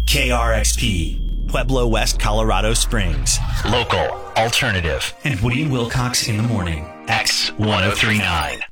KRXP, Pueblo West, Colorado Springs. Local, alternative. And Woody and Wilcox in the morning. X1039.